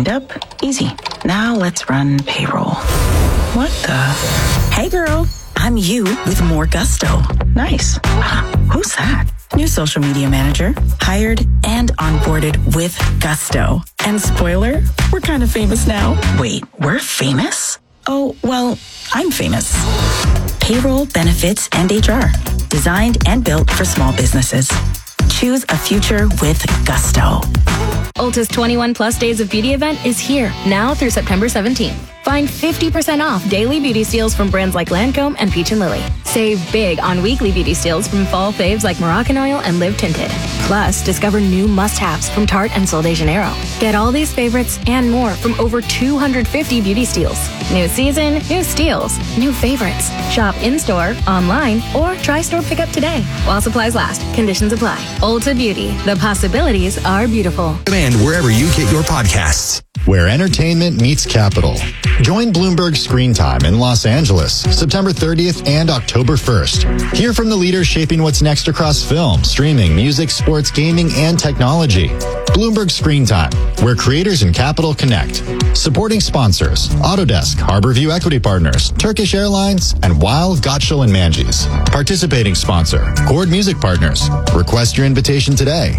Up, easy. Now let's run payroll. What the? Hey girl, I'm you with more gusto. Nice. Who's that? New social media manager, hired and onboarded with gusto. And spoiler, we're kind of famous now. Wait, we're famous? Oh, well, I'm famous. Payroll, benefits, and HR. Designed and built for small businesses. Choose a future with gusto. Ulta's 21 Plus Days of Beauty event is here, now through September 17th. Find 50% off daily beauty steals from brands like Lancome and Peach & Lily. Save big on weekly beauty steals from fall faves like Moroccan Oil and Live Tinted. Plus, discover new must-haves from Tarte and Sol de Janeiro. Get all these favorites and more from over 250 beauty steals. New season, new steals, new favorites. Shop in-store, online, or try store pickup today. While supplies last, conditions apply. Ulta Beauty, the possibilities are beautiful. Demand wherever you get your podcasts. Where entertainment meets capital. Join Bloomberg Screen Time in Los Angeles, September 30th and October 1st. Hear from the leaders shaping what's next across film, streaming, music, sports, gaming, and technology. Bloomberg Screen Time, where creators and capital connect. Supporting sponsors, Autodesk, Harborview Equity Partners, Turkish Airlines, and Weil, Gottschall and Manges. Participating sponsor, Chord Music Partners. Request your invitation today.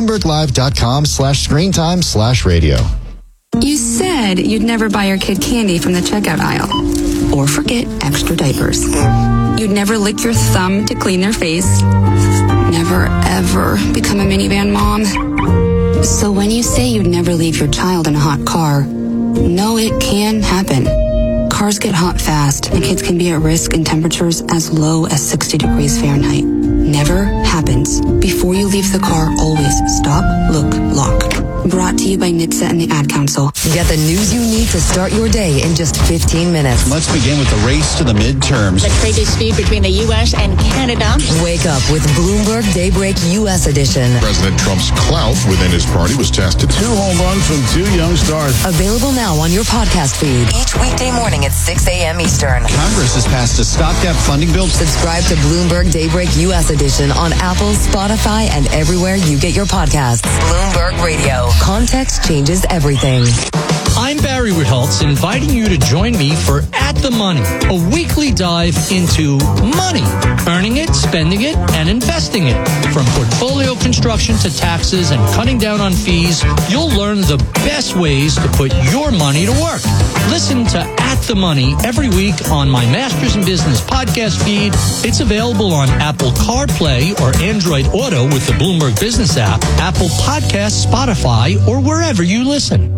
BloombergLive.com/screentime/radio. You said you'd never buy your kid candy from the checkout aisle. Or forget extra diapers. You'd never lick your thumb to clean their face. Never, ever become a minivan mom. So when you say you'd never leave your child in a hot car, no, it can happen. Cars get hot fast, and kids can be at risk in temperatures as low as 60 degrees Fahrenheit. Never happens. Before you leave the car, always stop, look, lock. Brought to you by NHTSA and the Ad Council. Get the news you need to start your day in just 15 minutes. Let's begin with the race to the midterms. The trade dispute between the U.S. and Canada. Wake up with Bloomberg Daybreak U.S. edition. President Trump's clout within his party was tested. 2 home runs from 2 young stars. Available now on your podcast feed. Each weekday morning at 6 a.m. Eastern. Congress has passed a stopgap funding bill. Subscribe to Bloomberg Daybreak U.S. edition on Apple, Spotify, and everywhere you get your podcasts. Bloomberg Radio. Context changes everything. I'm Barry Ritholtz, inviting you to join me for At the Money, a weekly dive into money, earning it, spending it, and investing it. From portfolio construction to taxes and cutting down on fees, you'll learn the best ways to put your money to work. Listen to At the Money every week on my Masters in Business podcast feed. It's available on Apple CarPlay or Android Auto with the Bloomberg Business app, Apple Podcasts, Spotify, or wherever you listen.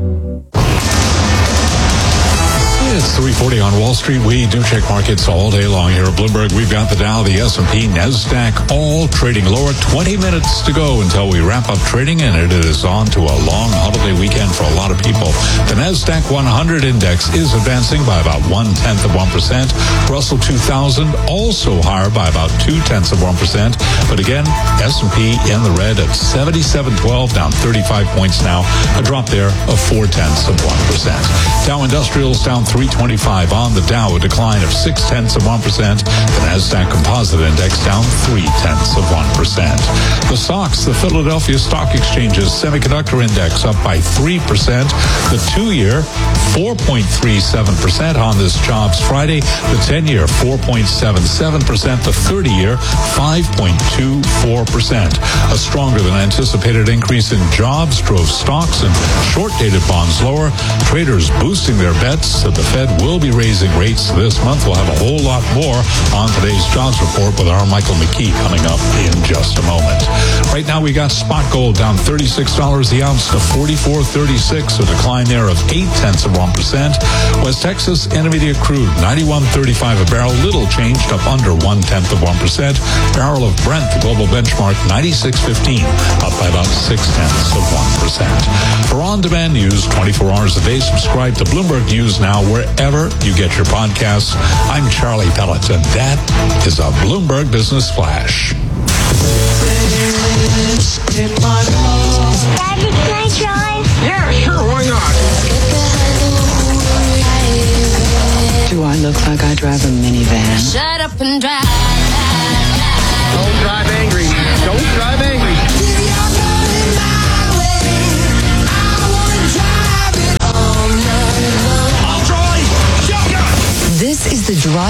It's 3:40 on Wall Street. We do check markets all day long here at Bloomberg. We've got the Dow, the S&P, NASDAQ, all trading lower. 20 minutes to go until we wrap up trading, and it is on to a long holiday weekend for a lot of people. The NASDAQ 100 index is advancing by about 0.1%. Russell 2000 also higher by about 0.2%. But again, S&P in the red at 77.12, down 35 points now. A drop there of 0.4%. Dow Industrials down 325 on the Dow, a decline of 0.6%. The NASDAQ Composite Index down 0.3%. The stocks, the Philadelphia Stock Exchange's Semiconductor Index up by 3%. The 2-year 4.37% on this Jobs Friday. The 10-year 4.77%. The 30-year 5.24%. A stronger than anticipated increase in jobs drove stocks and short-dated bonds lower. Traders boosting their bets that the Fed will be raising rates this month. We'll have a whole lot more on today's jobs report with our Michael McKee coming up in just a moment. Right now we got spot gold down $36 the ounce to $44.36, a decline there of 0.8%. West Texas Intermediate crude 91.35 a barrel, little changed, up under 0.1%. Barrel of Brent, the global benchmark 96.15, up by about 0.6%. For on-demand news 24 hours a day, subscribe to Bloomberg News Now wherever you get your podcasts. I'm Charlie Pelleton. That is a Bloomberg Business Flash. Daddy, can I drive? Yeah, sure, why not? Do I look like I drive a minivan? Shut up and drive. Don't drive angry. Don't drive angry.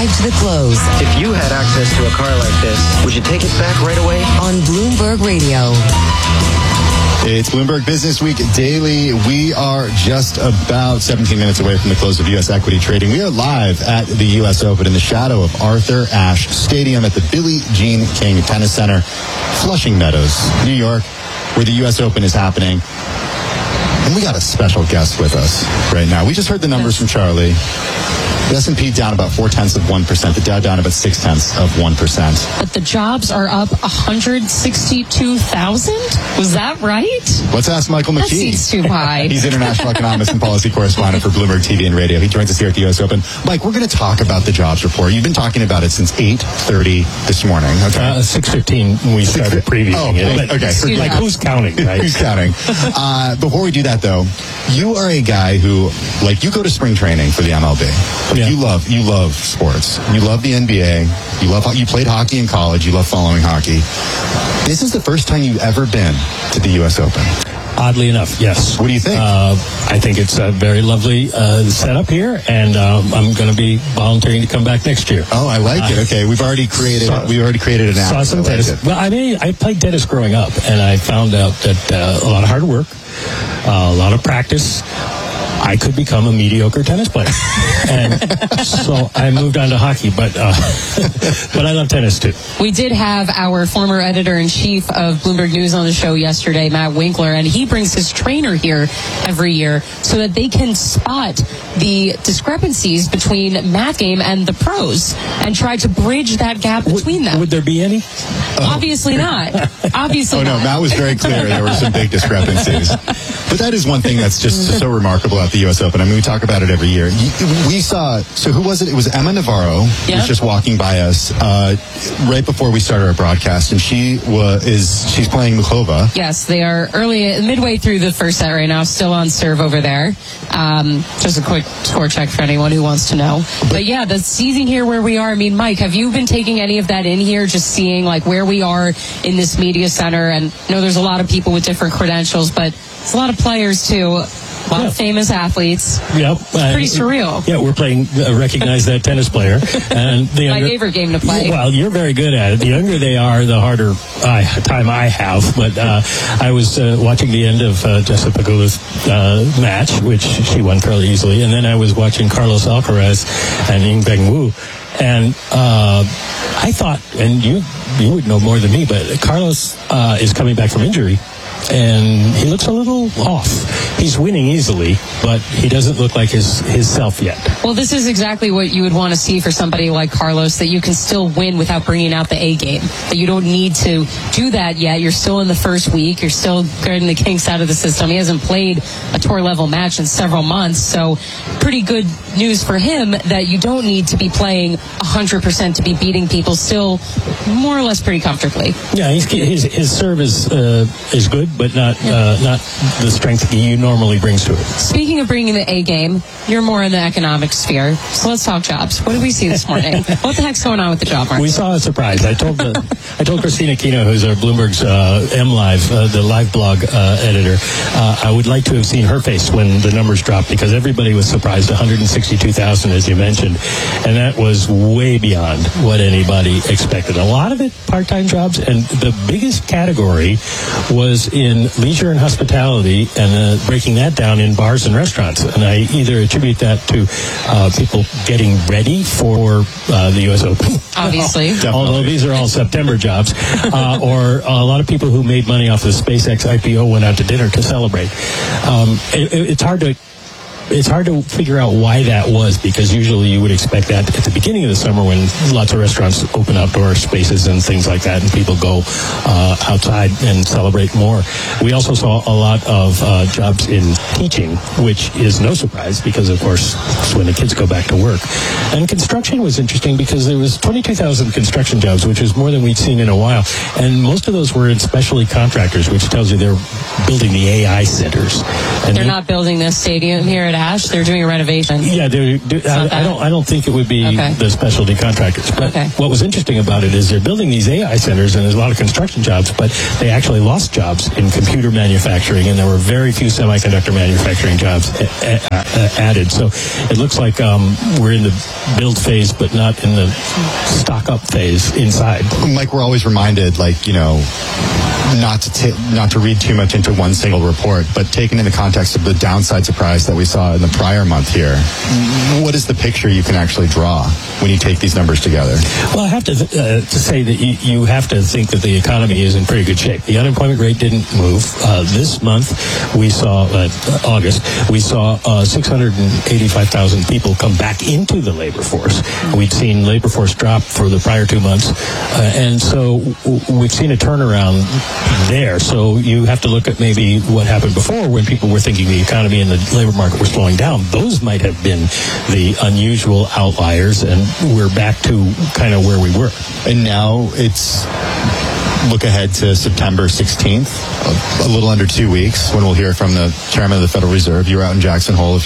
drive to the close. If you had access to a car like this, would you take it back right away? On Bloomberg Radio. It's Bloomberg Business Week Daily. We are just about 17 minutes away from the close of U.S. equity trading. We are live at the U.S. Open in the shadow of Arthur Ashe Stadium at the Billie Jean King Tennis Center, Flushing Meadows, New York, where the U.S. Open is happening. And we got a special guest with us right now. We just heard the numbers from Charlie. The S&P down about 0.4%. The Dow down about 0.6%. But the jobs are up 162,000? Was that right? Let's ask Michael McKee. That seems too high. He's international economist and policy correspondent for Bloomberg TV and Radio. He joins us here at the U.S. Open. Mike, we're going to talk about the jobs report. You've been talking about it since 8:30 this morning. Okay. 6:15 we started previewing it. Okay. Like, who's counting, right? Who's counting? Before we do that, though, you are a guy who, like, you go to spring training for the MLB. Yeah. You love sports. You love the NBA. You played hockey in college. You love following hockey. This is the first time you've ever been to the U.S. Open. Oddly enough, yes. What do you think? I think it's a very lovely setup here, and I'm going to be volunteering to come back next year. Oh, I like it. Okay, we've already created an app. Saw some tennis. Well, I played tennis growing up, and I found out that a lot of hard work, a lot of practice, I could become a mediocre tennis player. And so I moved on to hockey, but I love tennis too. We did have our former editor-in-chief of Bloomberg News on the show yesterday, Matt Winkler, and he brings his trainer here every year so that they can spot the discrepancies between Matt game and the pros and try to bridge that gap between them. Would there be any? Obviously not. Obviously not. No, Matt was very clear there were some big discrepancies. But that is one thing that's just so remarkable at the U.S. Open. I mean, we talk about it every year. We saw, so who was it? It was Emma Navarro who was just walking by us right before we started our broadcast, and she's playing Muchova. Yes, they are midway through the first set right now, still on serve over there. Just a quick score check for anyone who wants to know. But yeah, the season here where we are, I mean, Mike, have you been taking any of that in here, just seeing like where we are in this media center? And I know there's a lot of people with different credentials, but it's a lot of players too. A lot of famous athletes. Yep. Pretty surreal. Yeah, we're playing Recognize That Tennis Player. And my favorite game to play. Well, you're very good at it. The younger they are, the harder time I have. But I was watching the end of Jessica Pegula's match, which she won fairly easily. And then I was watching Carlos Alcaraz and Yingbeng Wu. And I thought, and you would know more than me, but Carlos is coming back from injury. And he looks a little off. He's winning easily, but he doesn't look like his self yet. Well, this is exactly what you would want to see for somebody like Carlos, that you can still win without bringing out the A game. That you don't need to do that yet. You're still in the first week. You're still getting the kinks out of the system. He hasn't played a tour-level match in several months, so pretty good news for him that you don't need to be playing 100% to be beating people, still more or less pretty comfortably. Yeah, his serve is good, but not the strength he normally brings to it. Speaking of bringing the A game, you're more in the economic sphere, so let's talk jobs. What did we see this morning? What the heck's going on with the job market? We saw a surprise. I told Christina Kino, who's our Bloomberg's MLive, the live blog editor, I would like to have seen her face when the numbers dropped, because everybody was surprised. 162,000, as you mentioned, and that was way beyond what anybody expected. A lot of it part-time jobs, and the biggest category was in leisure and hospitality, and breaking that down in bars and restaurants. And I either attribute that to people getting ready for the U.S. Open, obviously, although these are all September jobs, or a lot of people who made money off the SpaceX IPO went out to dinner to celebrate. It's hard to figure out why that was, because usually you would expect that at the beginning of the summer when lots of restaurants open outdoor spaces and things like that, and people go outside and celebrate more. We also saw a lot of jobs in teaching, which is no surprise because, of course, it's when the kids go back to work. And construction was interesting because there was 22,000 construction jobs, which is more than we'd seen in a while. And most of those were in specialty contractors, which tells you they're building the AI centers. And they're not building this stadium here at at Ash? They're doing a renovation. Yeah, I don't think it would be the specialty contractors. But what was interesting about it is they're building these AI centers, and there's a lot of construction jobs, but they actually lost jobs in computer manufacturing, and there were very few semiconductor manufacturing jobs added. So it looks like we're in the build phase, but not in the stock up phase inside. Mike, we're always reminded, not to read too much into one single report, but taken in the context of the downside surprise that we saw in the prior month here, what is the picture you can actually draw when you take these numbers together? Well, I have to say that you have to think that the economy is in pretty good shape. The unemployment rate didn't move. This month, we saw, August, we saw 685,000 people come back into the labor force. We'd seen labor force drop for the prior 2 months, and so we've seen a turnaround there. So you have to look at maybe what happened before when people were thinking the economy and the labor market were slowing down. Those might have been the unusual outliers, and we're back to kind of where we were. And now it's look ahead to September 16th, a little under 2 weeks, when we'll hear from the chairman of the Federal Reserve. You were out in Jackson Hole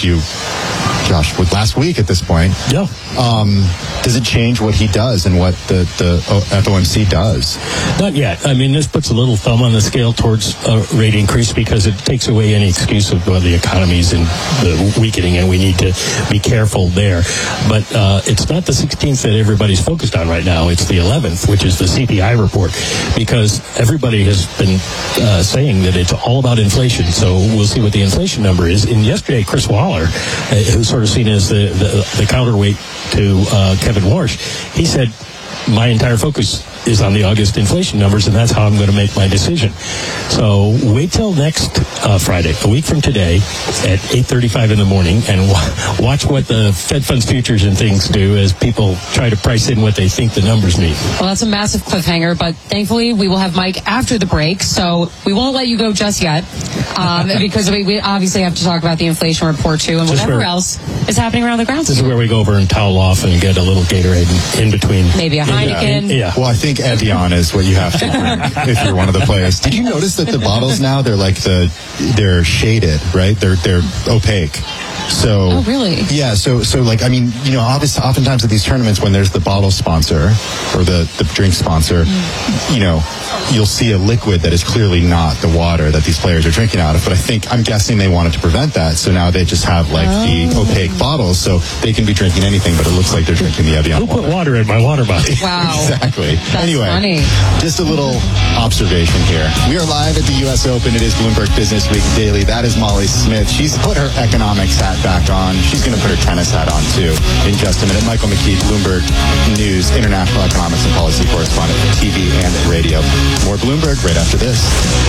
last week at this point. Yeah. Does it change what he does and what the FOMC does? Not yet. I mean, this puts a little thumb on the scale towards a rate increase because it takes away any excuse of the economy's in the weakening, and we need to be careful there. But it's not the 16th that everybody's focused on right now. It's the 11th, which is the CPI report, because everybody has been saying that it's all about inflation. So we'll see what the inflation number is. And yesterday, Chris Waller, who's sort of seen as the counterweight to Kevin Warsh, he said, my entire focus is on the August inflation numbers, and that's how I'm going to make my decision. So wait till next Friday, a week from today, at 8:35 in the morning, and watch what the Fed funds futures and things do as people try to price in what they think the numbers mean. Well, that's a massive cliffhanger, but thankfully we will have Mike after the break, so we won't let you go just yet, because we obviously have to talk about the inflation report too, and whatever else is happening around the grounds. This is where we go over and towel off and get a little Gatorade in between. Maybe a Heineken. Yeah. Well, I think Evian is what you have to drink if you're one of the players. Did you notice that the bottles now, they're shaded, right? They're opaque. So, oh, really? Yeah. So oftentimes at these tournaments, when there's the bottle sponsor or the drink sponsor, you'll see a liquid that is clearly not the water that these players are drinking out of. But I'm guessing they wanted to prevent that. So now they just have the opaque bottles, so they can be drinking anything, but it looks like they're drinking the Evian water. Who put water in my water bottle? Wow. Exactly. That's funny. Just a little observation here. We are live at the U.S. Open. It is Bloomberg Business Week Daily. That is Molly Smith. She's put her economics hat back on. She's going to put her tennis hat on, too, in just a minute. Michael McKee, Bloomberg News, international economics and policy correspondent for TV and radio. More Bloomberg right after this.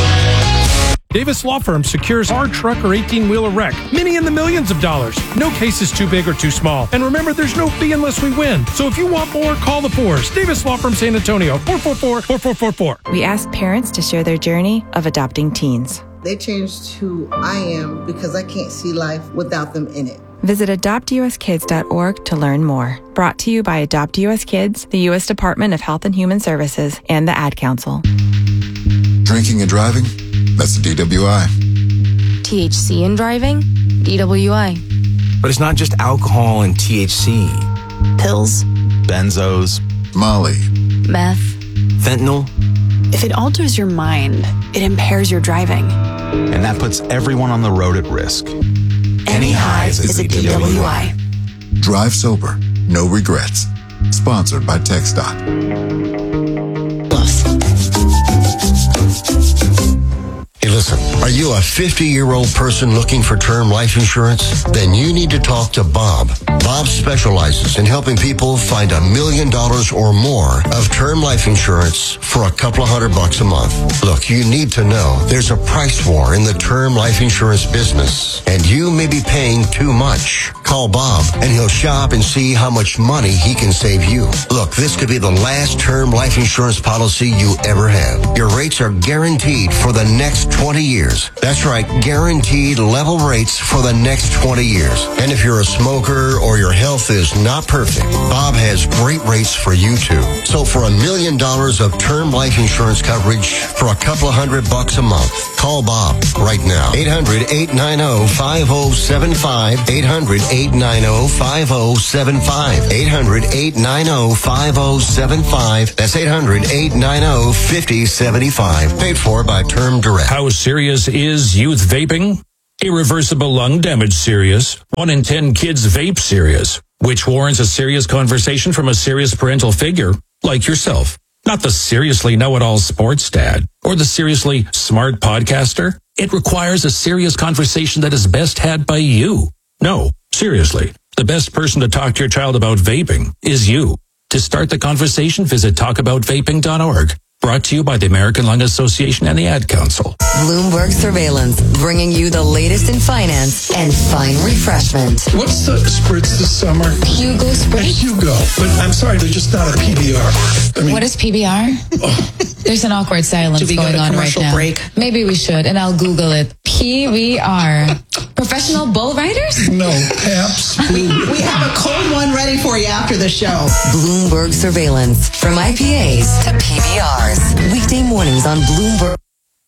Davis Law Firm secures our truck or 18-wheeler wreck, many in the millions of dollars. No case is too big or too small. And remember, there's no fee unless we win. So if you want more, call the Fours. Davis Law Firm San Antonio, 444-4444. We ask parents to share their journey of adopting teens. They changed who I am because I can't see life without them in it. Visit adoptuskids.org to learn more. Brought to you by Adopt US Kids, the U.S. Department of Health and Human Services, and the Ad Council. Drinking and driving? That's the DWI. THC in driving? DWI. But it's not just alcohol and THC. Pills. Benzos. Molly. Meth. Fentanyl. If it alters your mind, it impairs your driving. And that puts everyone on the road at risk. Any highs is a DWI. Drive sober. No regrets. Sponsored by TxDOT. Hey, listen, are you a 50-year-old person looking for term life insurance? Then you need to talk to Bob. Bob specializes in helping people find $1 million or more of term life insurance for a couple of $100 a month. Look, you need to know there's a price war in the term life insurance business, and you may be paying too much. Call Bob, and he'll shop and see how much money he can save you. Look, this could be the last term life insurance policy you ever have. Your rates are guaranteed for the next 20 years. That's right, guaranteed level rates for the next 20 years. And if you're a smoker or your health is not perfect, Bob has great rates for you too. So for $1 million of term life insurance coverage for a couple of $100 a month, call Bob right now. 800-890-5075. 800-890-5075. 800-890-5075. That's 800-890-5075. Paid for by Term Direct. How serious is youth vaping? Irreversible lung damage serious. 1 in 10 kids vape serious, which warrants a serious conversation from a serious parental figure like yourself. Not the seriously know-it-all sports dad or the seriously smart podcaster. It requires a serious conversation that is best had by you. No, seriously, the best person to talk to your child about vaping is you. To start the conversation, visit talkaboutvaping.org. Brought to you by the American Lung Association and the Ad Council. Bloomberg Surveillance, bringing you the latest in finance and fine refreshment. What's the spritz this summer? Hugo Spritz. Hugo. But I'm sorry, they're just not a PBR. I mean, What is PBR? There's an awkward silence going on right now. Break? Maybe we should, and I'll Google it. PBR. Professional bull riders? No, Paps. We have a cold one ready for you after the show. Bloomberg Surveillance, from IPAs to PBRs. Weekday mornings on Bloomberg.